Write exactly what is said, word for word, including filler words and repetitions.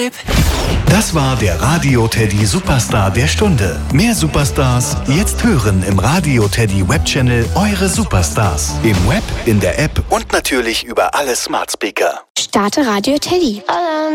lieb. Das war der Radio Teddy Superstar der Stunde. Mehr Superstars jetzt hören im Radio Teddy Webchannel Eure Superstars. Im Web, in der App und natürlich über alle Smart Speaker. Starte Radio Teddy.